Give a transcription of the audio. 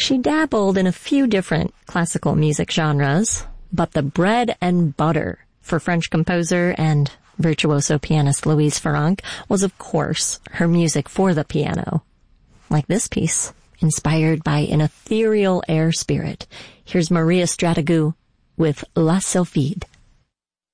She dabbled in a few different classical music genres, but the bread and butter for French composer and virtuoso pianist Louise Farrenc was, of course, her music for the piano. Like this piece, inspired by an ethereal air spirit. Here's Maria Strategou with La Sylphide.